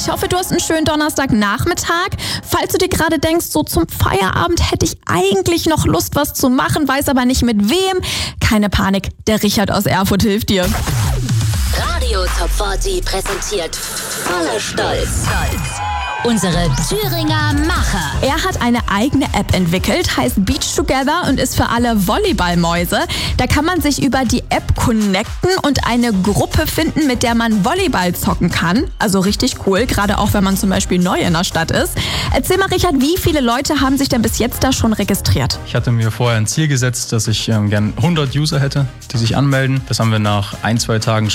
Ich hoffe, du hast einen schönen Donnerstagnachmittag. Falls du dir gerade denkst, so zum Feierabend hätte ich eigentlich noch Lust, was zu machen, weiß aber nicht mit wem. Keine Panik, der Richard aus Erfurt hilft dir. Radio Top 40 präsentiert voller Stolz unsere Thüringer Macher. Er hat eine eigene App entwickelt, heißt Beach Together und ist für alle Volleyballmäuse. Da kann man sich über die App connecten und eine Gruppe finden, mit der man Volleyball zocken kann. Also richtig cool, gerade auch wenn man zum Beispiel neu in der Stadt ist. Erzähl mal, Richard, wie viele Leute haben sich denn bis jetzt da schon registriert? Ich hatte mir vorher ein Ziel gesetzt, dass ich gern 100 User hätte, die sich anmelden. Das haben wir nach 1-2 Tagen